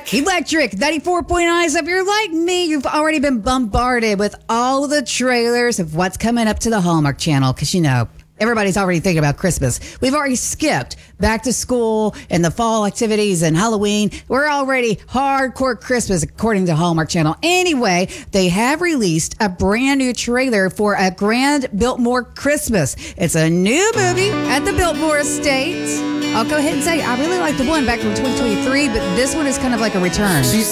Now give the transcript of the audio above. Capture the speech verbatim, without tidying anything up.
Electric ninety-four point nine. So if you're like me, you've already been bombarded with all the trailers of what's coming up to the Hallmark Channel because, you know, everybody's already thinking about Christmas. We've already skipped back to school and the fall activities and Halloween. We're already hardcore Christmas according to Hallmark Channel. Anyway, they have released a brand new trailer for A Grand Biltmore Christmas. It's a new movie at the Biltmore Estate. I'll go ahead and say I really like the one back from twenty twenty-three, but this one is kind of like a return. She's